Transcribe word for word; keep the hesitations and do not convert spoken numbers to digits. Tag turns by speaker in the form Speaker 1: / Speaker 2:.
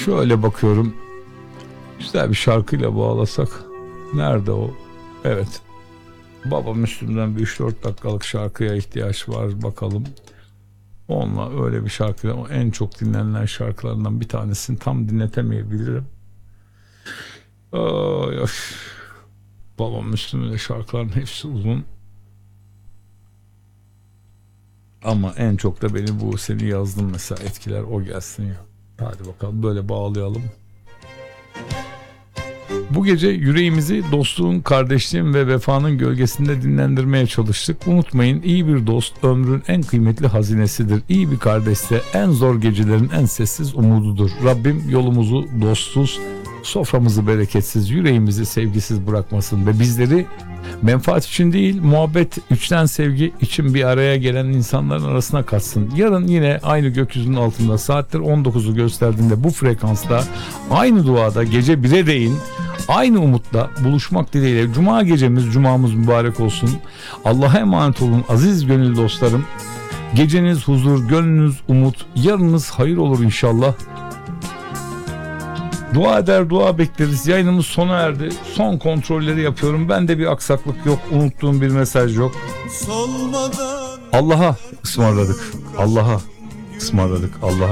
Speaker 1: Şöyle bakıyorum. Güzel bir şarkıyla bağlasak. Nerede o? Evet. Baba Müslüm'den bir üç dört dakikalık şarkıya ihtiyaç var, bakalım. Onunla öyle bir şarkı, o en çok dinlenilen şarkılarından bir tanesini tam dinletemeyebilirim. Ay, ay. Baba Müslüm'ün şarkıların hepsi uzun. Ama en çok da beni bu seni yazdım mesela etkiler, o gelsin ya. Hadi bakalım, böyle bağlayalım. Bu gece yüreğimizi dostluğun, kardeşliğin ve vefanın gölgesinde dinlendirmeye çalıştık. Unutmayın, iyi bir dost ömrün en kıymetli hazinesidir. İyi bir kardeşse en zor gecelerin en sessiz umududur. Rabbim yolumuzu dostsuz, soframızı bereketsiz, yüreğimizi sevgisiz bırakmasın ve bizleri menfaat için değil, muhabbet, içten sevgi için bir araya gelen insanların arasına katsın. Yarın yine aynı gökyüzünün altında saatler on dokuzu gösterdiğinde bu frekansta aynı duada gece bire değin aynı umutla buluşmak dileğiyle. Cuma gecemiz, cumamız mübarek olsun. Allah'a emanet olun aziz gönül dostlarım. Geceniz huzur, gönlünüz umut, yarınız hayır olur inşallah. Dua eder, dua bekleriz. Yayınımız sona erdi. Son kontrolleri yapıyorum. Bende bir aksaklık yok. Unuttuğum bir mesaj yok. Allah'a ısmarladık. Allah'a ısmarladık. Allah'a